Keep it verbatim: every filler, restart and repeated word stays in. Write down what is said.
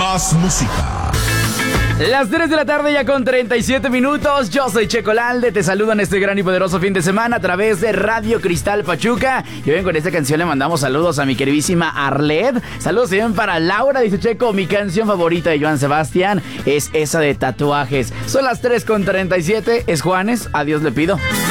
más música. Las tres de la tarde ya con treinta y siete minutos. Yo soy Checo Lalde, te saludo en este gran y poderoso fin de semana a través de Radio Cristal Pachuca. Y hoy con esta canción le mandamos saludos a mi queridísima Arlet. Saludos también para Laura, dice Checo, mi canción favorita de Joan Sebastián es esa de Tatuajes. Son las tres con treinta y siete, es Juanes, adiós le pido.